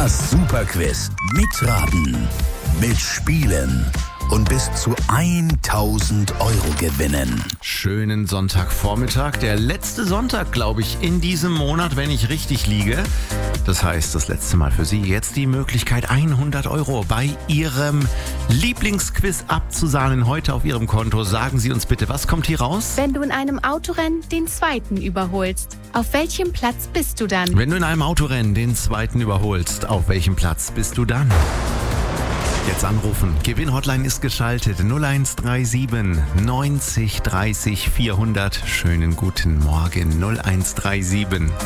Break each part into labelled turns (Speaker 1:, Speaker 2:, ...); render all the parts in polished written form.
Speaker 1: Das Superquiz. Mitraten, mitspielen und bis zu 1.000 Euro gewinnen.
Speaker 2: Schönen Sonntagvormittag. Der letzte Sonntag, glaube ich, in diesem Monat, wenn ich richtig liege. Das heißt, das letzte Mal für Sie jetzt die Möglichkeit, 100 Euro bei Ihrem Lieblingsquiz abzusahnen. Heute auf Ihrem Konto. Sagen Sie uns bitte, was kommt hier raus?
Speaker 3: Wenn du in einem Autorennen den Zweiten überholst, auf welchem Platz bist du dann?
Speaker 2: Wenn du in einem Autorennen den Zweiten überholst, auf welchem Platz bist du dann? Jetzt anrufen. Gewinnhotline ist geschaltet. 0137 90 30 400. Schönen guten Morgen. 0137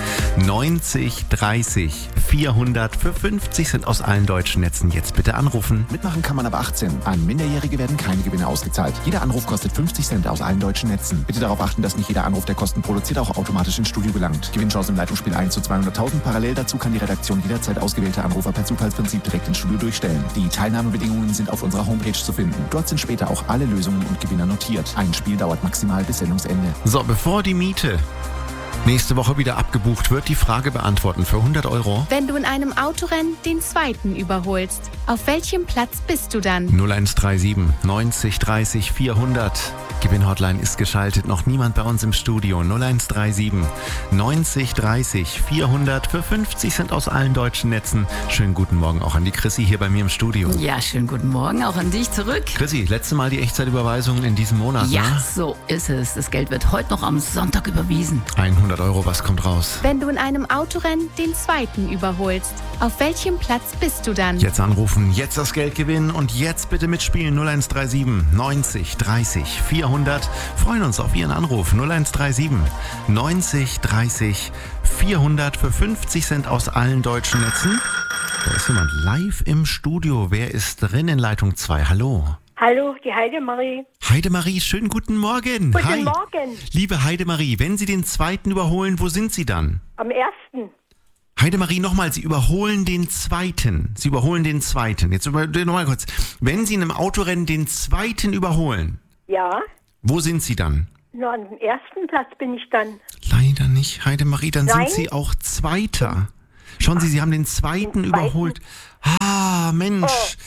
Speaker 2: 90 30 400. Für 50 Cent aus allen deutschen Netzen. Jetzt bitte anrufen.
Speaker 4: Mitmachen kann man ab 18. An Minderjährige werden keine Gewinne ausgezahlt. Jeder Anruf kostet 50 Cent aus allen deutschen Netzen. Bitte darauf achten, dass nicht jeder Anruf, der Kosten produziert, auch automatisch ins Studio gelangt. Gewinnchance im Leitungsspiel 1 zu 200.000. Parallel dazu kann die Redaktion jederzeit ausgewählte Anrufer per Zufallsprinzip direkt ins Studio durchstellen. Die Teilnahmebedingungen sind auf unserer Homepage zu finden. Dort sind später auch alle Lösungen und Gewinner notiert. Ein Spiel dauert maximal bis Sendungsende.
Speaker 2: So, bevor die Miete nächste Woche wieder abgebucht wird, die Frage beantworten für 100 Euro.
Speaker 3: Wenn du in einem Autorennen den Zweiten überholst, auf welchem Platz bist du dann?
Speaker 2: 0137 90 30 400. Gewinnhotline ist geschaltet. Noch niemand bei uns im Studio. 0137 90 30 400 für 50 Cent aus allen deutschen Netzen. Schönen guten Morgen auch an die Chrissy hier bei mir im Studio.
Speaker 5: Ja, schönen guten Morgen auch an dich zurück.
Speaker 2: Chrissy, letzte Mal die Echtzeitüberweisung in diesem Monat,
Speaker 5: Ja,
Speaker 2: ne?
Speaker 5: so ist es. Das Geld wird heute noch am Sonntag überwiesen.
Speaker 2: 100 Euro, was kommt raus?
Speaker 3: Wenn du in einem Autorennen den Zweiten überholst, auf welchem Platz bist du dann?
Speaker 2: Jetzt anrufen, jetzt das Geld gewinnen und jetzt bitte mitspielen. 0137 90 30 400. Freuen uns auf Ihren Anruf. 0137 90 30 400 für 50 Cent aus allen deutschen Netzen. Da ist jemand live im Studio. Wer ist drin in Leitung 2? Hallo.
Speaker 6: Hallo, die Heidemarie.
Speaker 2: Heidemarie, schönen guten Morgen.
Speaker 6: Guten Morgen.
Speaker 2: Liebe Heidemarie, wenn Sie den Zweiten überholen, wo sind Sie dann?
Speaker 6: Am 1.
Speaker 2: Heidemarie, nochmal, Sie überholen den Zweiten. Sie überholen den Zweiten. Jetzt nochmal kurz. Wenn Sie in einem Autorennen den Zweiten überholen,
Speaker 6: Ja,
Speaker 2: wo sind Sie dann?
Speaker 6: nur an dem 1. Platz bin ich dann.
Speaker 2: Leider nicht, Heidemarie, dann
Speaker 6: Nein.
Speaker 2: sind Sie auch Zweiter. Schauen Sie, Sie haben den Zweiten überholt. Ah, Mensch.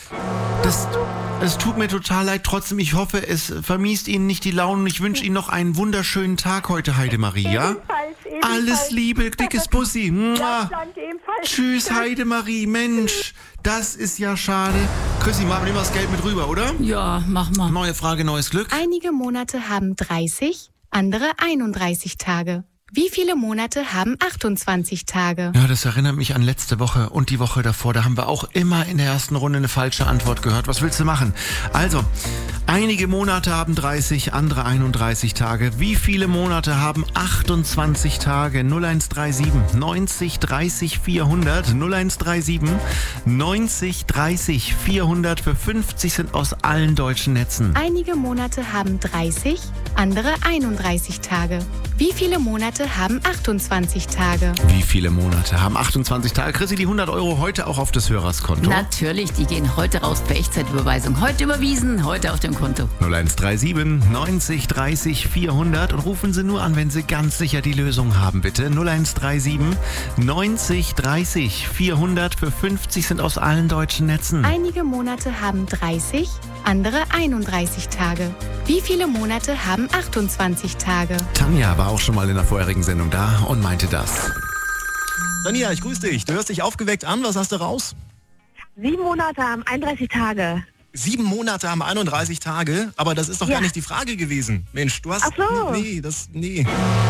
Speaker 2: Es tut mir total leid. Trotzdem, ich hoffe, es vermiest Ihnen nicht die Laune. Ich wünsche Ihnen noch einen wunderschönen Tag heute, Heidemarie, ja?
Speaker 6: Ebenfalls.
Speaker 2: Alles Liebe, dickes Bussi.
Speaker 6: Ja, danke ebenfalls.
Speaker 2: Tschüss, Heidemarie. Mensch, das ist ja schade. Chrissy, machen wir das Geld mit rüber, oder?
Speaker 5: Ja, mach mal.
Speaker 2: Neue Frage, neues Glück.
Speaker 3: Einige Monate haben 30, andere 31 Tage. Wie viele Monate haben 28 Tage?
Speaker 2: Ja, das erinnert mich an letzte Woche und die Woche davor. Da haben wir auch immer in der ersten Runde eine falsche Antwort gehört. Was willst du machen? Also, einige Monate haben 30, andere 31 Tage. Wie viele Monate haben 28 Tage? 0137 90 30 400. 0137 90 30 400 für 50 Cent aus allen deutschen Netzen.
Speaker 3: Einige Monate haben 30, andere 31 Tage. Wie viele Monate haben 28 Tage?
Speaker 2: Wie viele Monate haben 28 Tage? Chrissy, die 100 Euro heute auch auf des Hörers Konto.
Speaker 5: Natürlich, die gehen heute raus per Echtzeitüberweisung. Heute überwiesen, heute auf dem Konto.
Speaker 2: 0137 90 30 400 und rufen Sie nur an, wenn Sie ganz sicher die Lösung haben, bitte. 0137 90 30 400 für 50 Cent aus allen deutschen Netzen.
Speaker 3: Einige Monate haben 30, andere 31 Tage. Wie viele Monate haben 28 Tage?
Speaker 2: Tanja war auch schon mal in der vorherigen Sendung da und meinte das.
Speaker 7: Tanja, ich grüße dich. Du hörst dich aufgeweckt an. Was hast du raus?
Speaker 6: 7 Monate haben 31 Tage.
Speaker 7: 7 Monate haben 31 Tage, aber das ist doch gar nicht die Frage gewesen. Mensch, du hast...
Speaker 6: Ach so.
Speaker 7: Nee.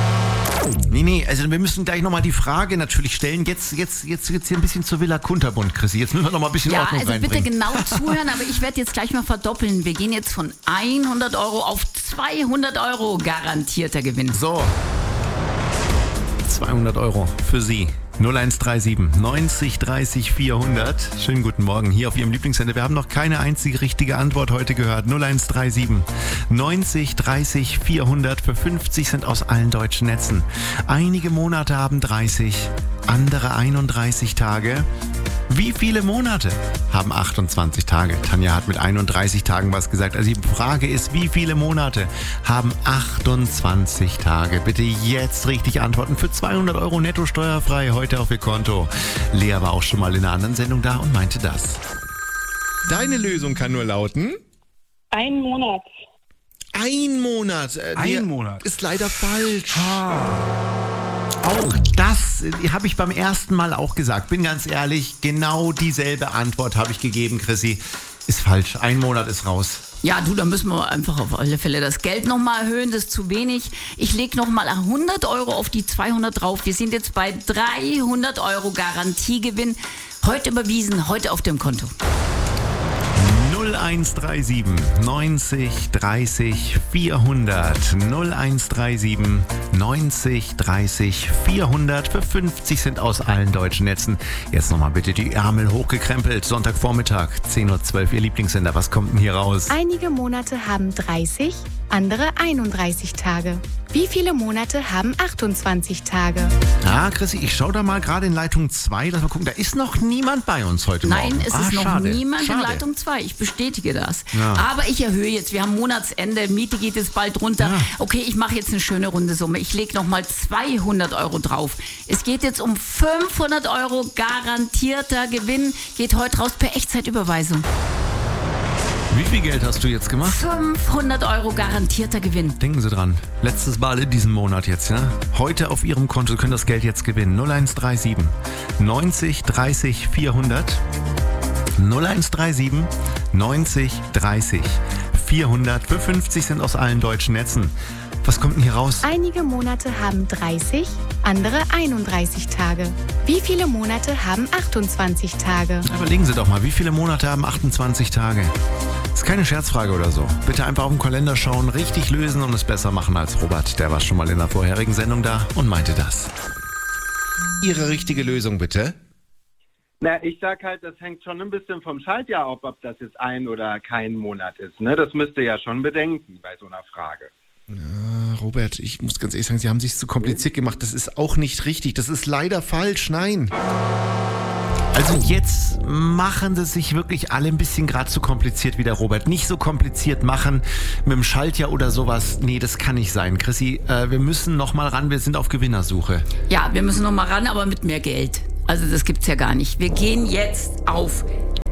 Speaker 2: Nee, also wir müssen gleich nochmal die Frage natürlich stellen. Jetzt hier ein bisschen zur Villa Kunterbund, Chrissy. Jetzt müssen wir nochmal ein bisschen
Speaker 5: Ja,
Speaker 2: Ordnung
Speaker 5: also
Speaker 2: reinbringen.
Speaker 5: bitte genau zuhören, aber ich werde jetzt gleich mal verdoppeln. Wir gehen jetzt von 100 Euro auf 200 Euro garantierter Gewinn.
Speaker 2: So. 200 Euro für Sie. 0137 90 30 400. Schönen guten Morgen hier auf Ihrem Lieblingssender. Wir haben noch keine einzige richtige Antwort heute gehört. 0137 90 30 400 für 50 Cent aus allen deutschen Netzen. Einige Monate haben 30, andere 31 Tage. Wie viele Monate haben 28 Tage? Tanja hat mit 31 Tagen was gesagt. Also die Frage ist, wie viele Monate haben 28 Tage? Bitte jetzt richtig antworten. Für 200 Euro netto steuerfrei heute auf Ihr Konto. Lea war auch schon mal in einer anderen Sendung da und meinte das. Deine Lösung kann nur lauten...
Speaker 6: 1 Monat.
Speaker 2: 1 Monat.
Speaker 8: Ein Monat.
Speaker 2: Ist leider falsch. Auch das habe ich beim ersten Mal auch gesagt. Bin ganz ehrlich, genau dieselbe Antwort habe ich gegeben, Chrissy. Ist falsch. 1 Monat ist raus.
Speaker 5: Ja, du, da müssen wir einfach auf alle Fälle das Geld nochmal erhöhen, das ist zu wenig. Ich lege nochmal 100 Euro auf die 200 drauf. Wir sind jetzt bei 300 Euro Garantiegewinn. Heute überwiesen, heute auf dem Konto.
Speaker 2: 0137 90 30 400 0137 90 30 400 für 50 Cent aus allen deutschen Netzen. Jetzt nochmal bitte die Ärmel hochgekrempelt. Sonntagvormittag, 10.12 Uhr, Ihr Lieblingssender. Was kommt denn hier raus?
Speaker 3: Einige Monate haben 30, andere 31 Tage. Wie viele Monate haben 28 Tage?
Speaker 2: Ah, Chrissy, ich schaue da mal gerade in Leitung 2. Lass mal gucken, da ist noch niemand bei uns heute Morgen.
Speaker 5: Nein, es ist noch
Speaker 2: schade.
Speaker 5: niemand
Speaker 2: Schade.
Speaker 5: in Leitung 2. Ich bestätige das.
Speaker 2: Ja.
Speaker 5: Aber ich erhöhe jetzt. Wir haben Monatsende. Miete geht jetzt bald runter.
Speaker 2: Ja.
Speaker 5: Okay, ich mache jetzt eine schöne runde Summe. Ich lege nochmal 200 Euro drauf. Es geht jetzt um 500 Euro garantierter Gewinn. Geht heute raus per Echtzeitüberweisung.
Speaker 2: Wie viel Geld hast du jetzt gemacht?
Speaker 5: 500 Euro garantierter Gewinn.
Speaker 2: Denken Sie dran. Letztes Mal in diesem Monat jetzt, ja? Heute auf Ihrem Konto können das Geld jetzt gewinnen. 0137 90 30 400 0137 90 30 400 für 50 Cent aus allen deutschen Netzen. Was kommt denn hier raus?
Speaker 3: Einige Monate haben 30, andere 31 Tage. Wie viele Monate haben 28 Tage?
Speaker 2: Überlegen Sie doch mal, wie viele Monate haben 28 Tage? Ist keine Scherzfrage oder so. Bitte einfach auf den Kalender schauen, richtig lösen und es besser machen als Robert. Der war schon mal in der vorherigen Sendung da und meinte das. Ihre richtige Lösung bitte.
Speaker 9: Na, ich sag halt, das hängt schon ein bisschen vom Schaltjahr ab, ob das jetzt ein oder kein Monat ist. Ne? Das müsst ihr ja schon bedenken bei so einer Frage.
Speaker 2: Robert, ich muss ganz ehrlich sagen, Sie haben sich zu kompliziert gemacht. Das ist auch nicht richtig. Das ist leider falsch. Nein. Also jetzt machen sie sich wirklich alle ein bisschen gerade zu kompliziert wie der Robert. Nicht so kompliziert machen mit dem Schaltjahr oder sowas. Nee, das kann nicht sein. Chrissy, wir müssen noch mal ran. Wir sind auf Gewinnersuche.
Speaker 5: Ja, wir müssen noch mal ran, aber mit mehr Geld. Also das gibt's ja gar nicht. Wir gehen jetzt auf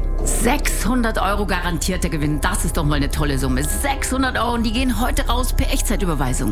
Speaker 5: 600 Euro garantierter Gewinn. Das ist doch mal eine tolle Summe. 600 Euro und die gehen heute raus per Echtzeitüberweisung.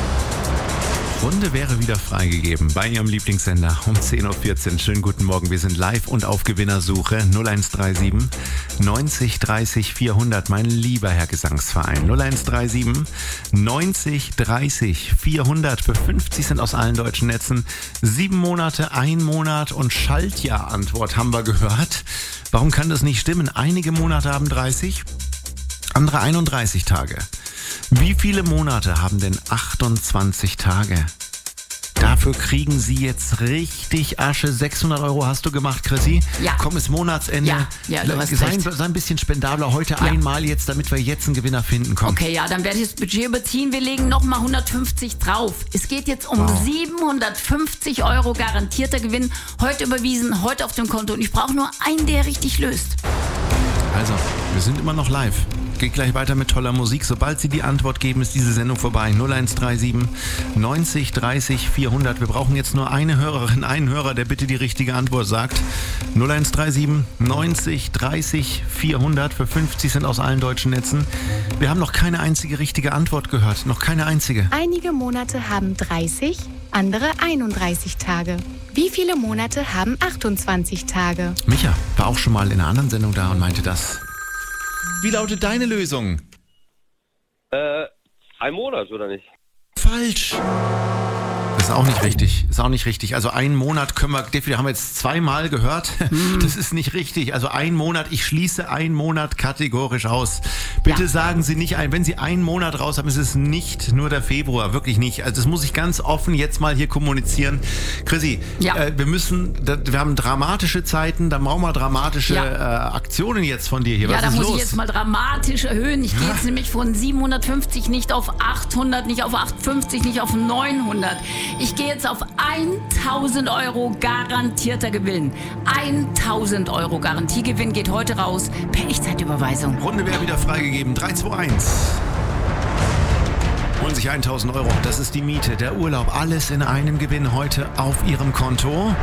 Speaker 2: Runde wäre wieder freigegeben bei Ihrem Lieblingssender um 10.14 Uhr. Schönen guten Morgen, wir sind live und auf Gewinnersuche. 0137 90 30 400, mein lieber Herr Gesangsverein. 0137 90 30 400 für 50 Cent aus allen deutschen Netzen. 7 Monate, 1 Monat und Schaltjahr-Antwort haben wir gehört. Warum kann das nicht stimmen? Einige Monate haben 30, andere 31 Tage. Wie viele Monate haben denn 28 Tage? Dafür kriegen Sie jetzt richtig Asche. 600 Euro hast du gemacht, Chrissy?
Speaker 5: Ja.
Speaker 2: Komm, ist Monatsende.
Speaker 5: Ja, du hast
Speaker 2: sei
Speaker 5: recht.
Speaker 2: ein bisschen spendabler heute einmal jetzt, damit wir jetzt einen Gewinner finden. Komm.
Speaker 5: Okay, ja, dann werde ich das Budget überziehen. Wir legen nochmal 150 drauf. Es geht jetzt um 750 Euro garantierter Gewinn. Heute überwiesen, heute auf dem Konto. Und ich brauche nur einen, der richtig löst.
Speaker 2: Also, wir sind immer noch live. Geht gleich weiter mit toller Musik. Sobald Sie die Antwort geben, ist diese Sendung vorbei. 0137 90 30 400. Wir brauchen jetzt nur eine Hörerin, einen Hörer, der bitte die richtige Antwort sagt. 0137 90 30 400 für 50 Cent aus allen deutschen Netzen. Wir haben noch keine einzige richtige Antwort gehört. Noch keine einzige.
Speaker 3: Einige Monate haben 30, andere 31 Tage. Wie viele Monate haben 28 Tage?
Speaker 2: Micha war auch schon mal in einer anderen Sendung da und meinte das. Wie lautet deine Lösung?
Speaker 10: 1 Monat, oder nicht?
Speaker 2: Falsch. Das ist auch nicht richtig. Ist auch nicht richtig. Also 1 Monat können wir definitiv, haben wir jetzt 2-mal gehört. Das ist nicht richtig. Also 1 Monat, ich schließe 1 Monat kategorisch aus. Bitte sagen Sie nicht wenn Sie 1 Monat raus haben, ist es nicht nur der Februar. Wirklich nicht. Also das muss ich ganz offen jetzt mal hier kommunizieren. Chrissy, wir haben dramatische Zeiten, da brauchen wir dramatische Aktionen jetzt von dir hier. Was
Speaker 5: Ja, da
Speaker 2: ist
Speaker 5: muss
Speaker 2: los?
Speaker 5: ich jetzt mal dramatisch erhöhen. Ich gehe jetzt nämlich von 750 nicht auf 800, nicht auf 850, nicht auf 900. Ich gehe jetzt auf 1.000 Euro garantierter Gewinn. 1.000 Euro Garantiegewinn geht heute raus per Echtzeitüberweisung.
Speaker 2: Runde wäre wieder freigegeben. 3, 2, 1. Holen sich 1.000 Euro. Das ist die Miete, der Urlaub. Alles in einem Gewinn heute auf Ihrem Konto.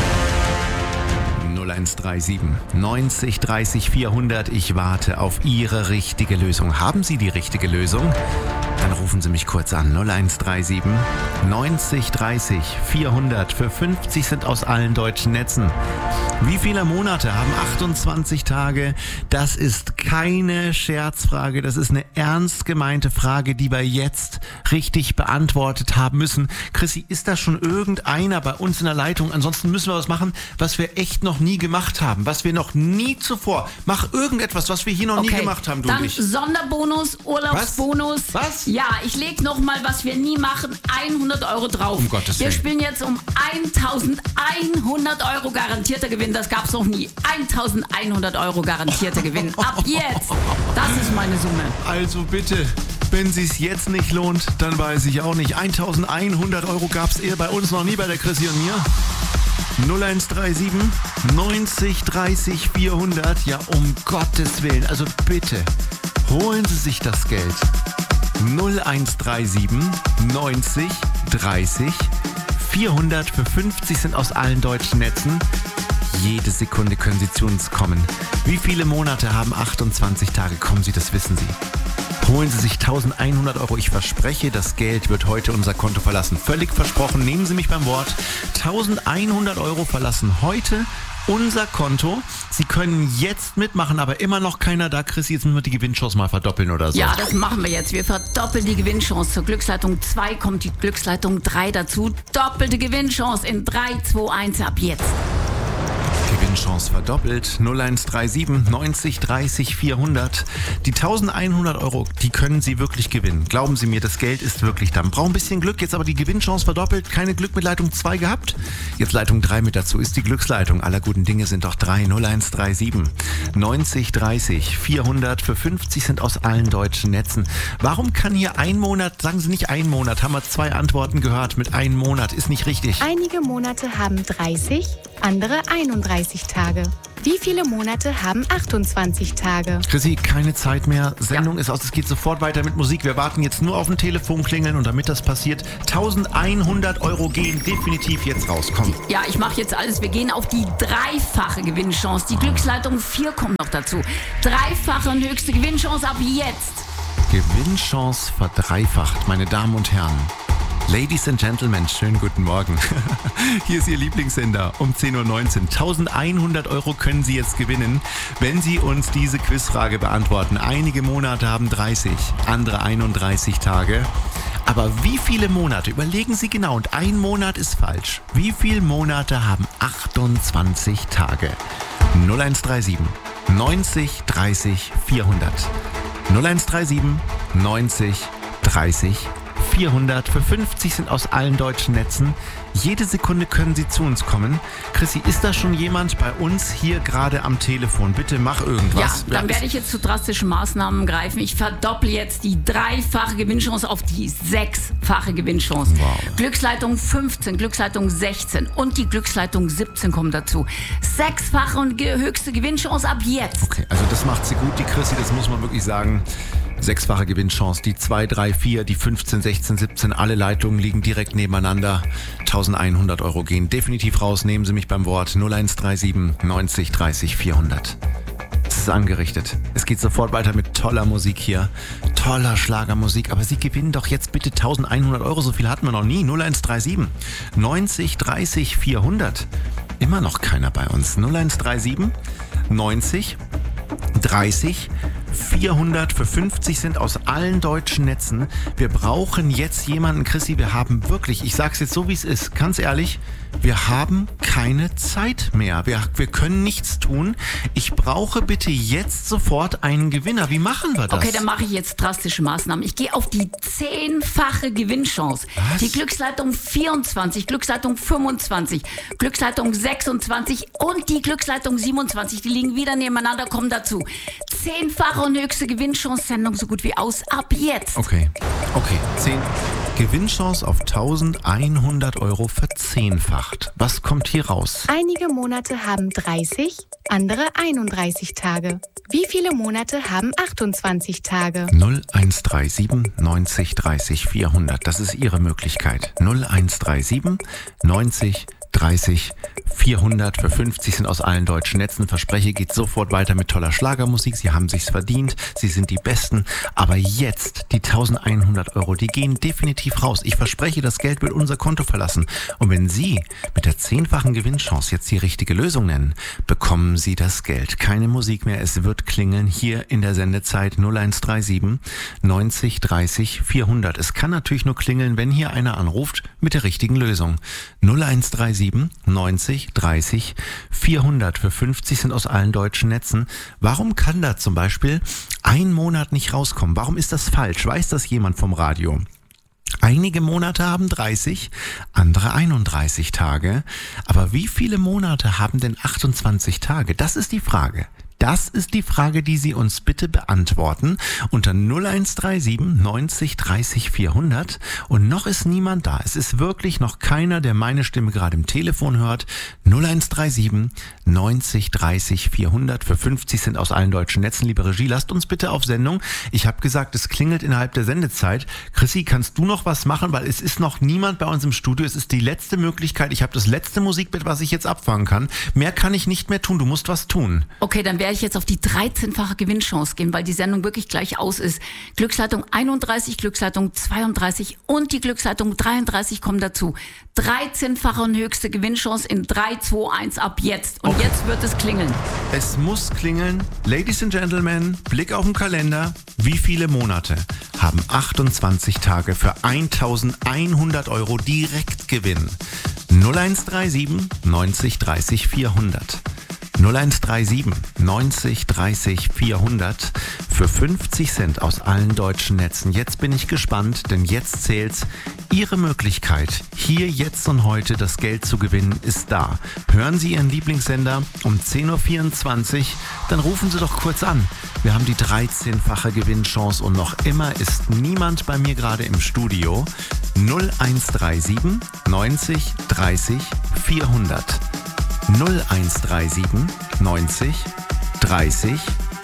Speaker 2: 0137 90 30 400. Ich warte auf Ihre richtige Lösung. Haben Sie die richtige Lösung? Dann rufen Sie mich kurz an. 0137 90 30 400. Für 50 Cent aus allen deutschen Netzen. Wie viele Monate haben 28 Tage? Das ist keine Scherzfrage. Das ist eine ernst gemeinte Frage, die wir jetzt richtig beantwortet haben müssen. Chrissy, ist da schon irgendeiner bei uns in der Leitung? Ansonsten müssen wir was machen, was wir echt noch nie gemacht haben. Was wir noch nie zuvor. Mach irgendetwas, was wir hier noch nie gemacht haben, du
Speaker 5: dann
Speaker 2: und ich.
Speaker 5: Sonderbonus, Urlaubsbonus.
Speaker 2: Was?
Speaker 5: Ja, ich leg noch mal, was wir nie machen, 100 Euro drauf.
Speaker 2: Um Gottes Willen.
Speaker 5: Wir spielen jetzt um 1.100 Euro garantierter Gewinn. Das gab's noch nie. 1.100 Euro garantierter Gewinn. Ab jetzt. Das ist meine Summe.
Speaker 2: Also bitte, wenn es sich jetzt nicht lohnt, dann weiß ich auch nicht. 1.100 Euro gab's bei uns noch nie bei der Chrissy und mir. 0137 90 30 400. Ja, um Gottes Willen. Also bitte, holen Sie sich das Geld. 0137 90 30 400. Für 50 Cent aus allen deutschen Netzen. Jede Sekunde können Sie zu uns kommen. Wie viele Monate haben 28 Tage? Kommen Sie, das wissen Sie. Holen Sie sich 1.100 Euro. Ich verspreche, das Geld wird heute unser Konto verlassen. Völlig versprochen, nehmen Sie mich beim Wort. 1.100 Euro verlassen heute unser Konto. Sie können jetzt mitmachen, aber immer noch keiner da. Chrissy, jetzt müssen wir die Gewinnchance mal verdoppeln oder so.
Speaker 5: Ja, das machen wir jetzt. Wir verdoppeln die Gewinnchance. Zur Glücksleitung 2 kommt die Glücksleitung 3 dazu. Doppelte Gewinnchance in 3, 2, 1 ab jetzt.
Speaker 2: Gewinnchance verdoppelt. 0137 90 30 400. Die 1.100 Euro, die können Sie wirklich gewinnen. Glauben Sie mir, das Geld ist wirklich da. Man braucht ein bisschen Glück, jetzt aber die Gewinnchance verdoppelt. Keine Glück mit Leitung 2 gehabt. Jetzt Leitung 3 mit dazu ist die Glücksleitung. Aller guten Dinge sind doch 3. 0137 90 30 400. Für 50 Cent aus allen deutschen Netzen. Warum kann hier ein Monat, sagen Sie nicht ein Monat, haben wir 2 Antworten gehört. Mit einem Monat ist nicht richtig.
Speaker 3: Einige Monate haben 30, andere 31 Tage. Wie viele Monate haben 28 Tage?
Speaker 2: Chrissy, keine Zeit mehr. Sendung ist aus. Es geht sofort weiter mit Musik. Wir warten jetzt nur auf ein Telefonklingeln und damit das passiert, 1.100 Euro gehen definitiv jetzt raus. Komm.
Speaker 5: Ja, ich mache jetzt alles. Wir gehen auf die dreifache Gewinnchance. Die Glücksleitung 4 kommt noch dazu. Dreifache und höchste Gewinnchance ab jetzt.
Speaker 2: Gewinnchance verdreifacht, meine Damen und Herren. Ladies and Gentlemen, schönen guten Morgen. Hier ist Ihr Lieblingssender um 10.19 Uhr. 1.100 Euro können Sie jetzt gewinnen, wenn Sie uns diese Quizfrage beantworten. Einige Monate haben 30, andere 31 Tage. Aber wie viele Monate, überlegen Sie genau, und ein Monat ist falsch. Wie viele Monate haben 28 Tage? 0137 90 30 400. 0137 90 30 400. Für 50 sind aus allen deutschen Netzen. Jede Sekunde können Sie zu uns kommen. Chrissy, ist da schon jemand bei uns hier gerade am Telefon? Bitte mach irgendwas.
Speaker 5: Ja, dann werde ich jetzt zu drastischen Maßnahmen greifen. Ich verdopple jetzt die dreifache Gewinnchance auf die 6-fache Gewinnchance.
Speaker 2: Wow.
Speaker 5: Glücksleitung 15, Glücksleitung 16 und die Glücksleitung 17 kommen dazu. 6-fache und höchste Gewinnchance ab jetzt.
Speaker 2: Okay, also das macht sie gut, die Chrissy, das muss man wirklich sagen. 6-fache Gewinnchance, die 2, 3, 4, die 15, 16, 17, alle Leitungen liegen direkt nebeneinander. 1.100 Euro gehen definitiv raus, nehmen Sie mich beim Wort. 0137 90 30 400. Es ist angerichtet. Es geht sofort weiter mit toller Musik hier. Toller Schlagermusik, aber Sie gewinnen doch jetzt bitte 1.100 Euro, so viel hatten wir noch nie. 0137 90 30 400. Immer noch keiner bei uns. 0137 90 30 400 für 50 Cent aus allen deutschen Netzen. Wir brauchen jetzt jemanden, Chrissy, wir haben wirklich, ich sag's jetzt so wie es ist, ganz ehrlich, wir haben keine Zeit mehr. Wir können nichts tun. Ich brauche bitte jetzt sofort einen Gewinner. Wie machen wir das?
Speaker 5: Okay, dann mache ich jetzt drastische Maßnahmen. Ich gehe auf die 10-fache Gewinnchance.
Speaker 2: Was?
Speaker 5: Die Glücksleitung 24, Glücksleitung 25, Glücksleitung 26 und die Glücksleitung 27. Die liegen wieder nebeneinander, kommen dazu. 10-fache und höchste Gewinnchance, Sendung so gut wie aus. Ab jetzt.
Speaker 2: Okay. 10. Gewinnchance auf 1100 Euro verzehnfacht. Was kommt hier raus?
Speaker 3: Einige Monate haben 30, andere 31 Tage. Wie viele Monate haben 28 Tage?
Speaker 2: 0137 90 30 400. Das ist Ihre Möglichkeit. 0137 90 30 400 für 50 sind aus allen deutschen Netzen. Verspreche, geht sofort weiter mit toller Schlagermusik. Sie haben sich's verdient. Sie sind die Besten. Aber jetzt, die 1100 Euro, die gehen definitiv raus. Ich verspreche, das Geld wird unser Konto verlassen. Und wenn Sie mit der 10-fachen Gewinnchance jetzt die richtige Lösung nennen, bekommen Sie das Geld. Keine Musik mehr. Es wird klingeln hier in der Sendezeit 0137 90 30 400. Es kann natürlich nur klingeln, wenn hier einer anruft mit der richtigen Lösung. 0137 90 30 400 für 50 sind aus allen deutschen Netzen. Warum kann da zum Beispiel ein Monat nicht rauskommen? Warum ist das falsch? Weiß das jemand vom Radio? Einige Monate haben 30, andere 31 Tage. Aber wie viele Monate haben denn 28 Tage? Das ist die Frage. Das ist die Frage, die Sie uns bitte beantworten unter 0137 90 30 400. Und noch ist niemand da. Es ist wirklich noch keiner, der meine Stimme gerade im Telefon hört. 0137 90 30 400 für 50 sind aus allen deutschen Netzen. Liebe Regie, lasst uns bitte auf Sendung. Ich habe gesagt, es klingelt innerhalb der Sendezeit. Chrissy, kannst du noch was machen? Weil es ist noch niemand bei uns im Studio. Es ist die letzte Möglichkeit. Ich habe das letzte Musikbett, was ich jetzt abfangen kann. Mehr kann ich nicht mehr tun. Du musst was tun.
Speaker 5: Okay, dann werde ich jetzt auf die 13-fache Gewinnchance gehen, weil die Sendung wirklich gleich aus ist. Glücksleitung 31, Glücksleitung 32 und die Glücksleitung 33 kommen dazu. 13-fache und höchste Gewinnchance in 3, 2, 1 ab jetzt. Und
Speaker 2: Okay.
Speaker 5: Jetzt wird es klingeln.
Speaker 2: Es muss klingeln. Ladies and Gentlemen, Blick auf den Kalender. Wie viele Monate haben 28 Tage für 1100 Euro Direktgewinn? 0137 90 30 400. 0137 90 30 400 für 50 Cent aus allen deutschen Netzen. Jetzt bin ich gespannt, denn jetzt zählt's. Ihre Möglichkeit, hier, jetzt und heute das Geld zu gewinnen, ist da. Hören Sie Ihren Lieblingssender um 10.24 Uhr, dann rufen Sie doch kurz an. Wir haben die 13-fache Gewinnchance und noch immer ist niemand bei mir gerade im Studio. 0137 90 30 400. 0137 90 30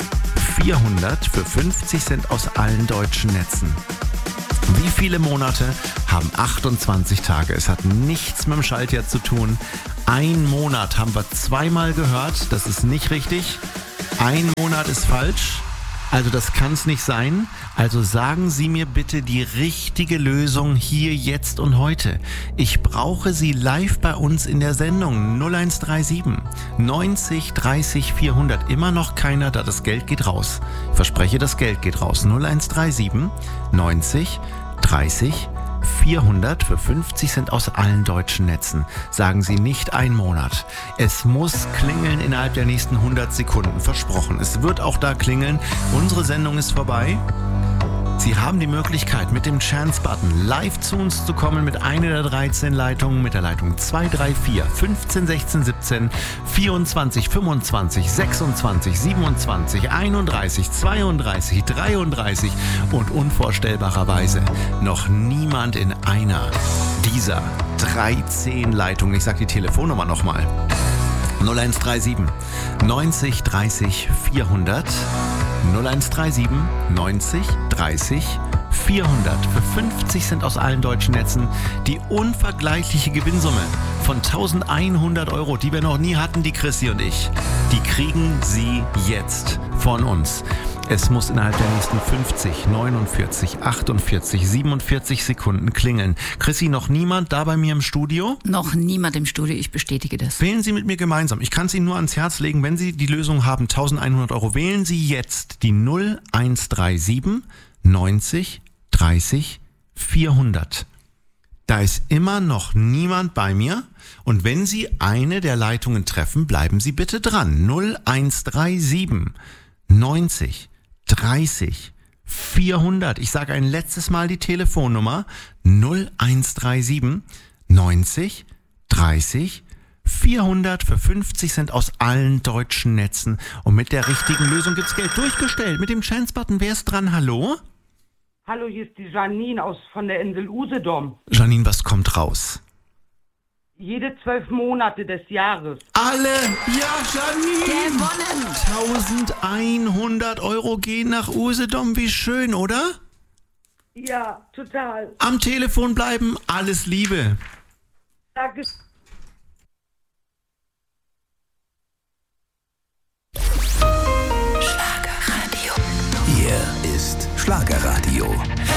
Speaker 2: 400 für 50 Cent aus allen deutschen Netzen. Wie viele Monate haben 28 Tage? Es hat nichts mit dem Schaltjahr zu tun. Ein Monat haben wir zweimal gehört. Das ist nicht richtig. Ein Monat ist falsch. Also das kann es nicht sein. Also sagen Sie mir bitte die richtige Lösung hier, jetzt und heute. Ich brauche Sie live bei uns in der Sendung 0137 90 30 400. Immer noch keiner, da das Geld geht raus. Ich verspreche, das Geld geht raus. 0137 90 30 400 für 50 Cent aus allen deutschen Netzen. Sagen Sie nicht ein Monat. Es muss klingeln innerhalb der nächsten 100 Sekunden. Versprochen. Es wird auch da klingeln. Unsere Sendung ist vorbei. Sie haben die Möglichkeit, mit dem Chance-Button live zu uns zu kommen mit einer der 13 Leitungen, mit der Leitung 2, 3, 4, 15, 16, 17, 24, 25, 26, 27, 31, 32, 33 und unvorstellbarerweise noch niemand in einer dieser 13 Leitungen. Ich sage die Telefonnummer nochmal. 0137 90 30 400 0137 90 30 400 für 50 Cent aus allen deutschen Netzen die unvergleichliche Gewinnsumme von 1100 Euro, die wir noch nie hatten, die Chrissy und ich. Die kriegen Sie jetzt von uns. Es muss innerhalb der nächsten 50, 49, 48, 47 Sekunden klingeln. Chrissy, noch niemand da bei mir im Studio?
Speaker 5: Noch niemand im Studio, ich bestätige das.
Speaker 2: Wählen Sie mit mir gemeinsam. Ich kann es Ihnen nur ans Herz legen, wenn Sie die Lösung haben, 1100 Euro, wählen Sie jetzt die 0137 90 30 400. Da ist immer noch niemand bei mir. Und wenn Sie eine der Leitungen treffen, bleiben Sie bitte dran. 0137 90 30 400. Ich sage ein letztes Mal die Telefonnummer 0137 90 30 400 für 50 Cent aus allen deutschen Netzen. Und mit der richtigen Lösung gibt's Geld. Durchgestellt mit dem Chance-Button. Wer ist dran? Hallo?
Speaker 8: Hallo, hier ist die Janine von der Insel Usedom.
Speaker 2: Janine, was kommt raus?
Speaker 8: Jede 12 Monate des Jahres.
Speaker 2: Alle! Ja, Janine!
Speaker 5: Gewonnen!
Speaker 2: 1100 Euro gehen nach Usedom. Wie schön, oder?
Speaker 8: Ja, total.
Speaker 2: Am Telefon bleiben. Alles Liebe.
Speaker 8: Danke.
Speaker 1: Hier ist Schlagerradio.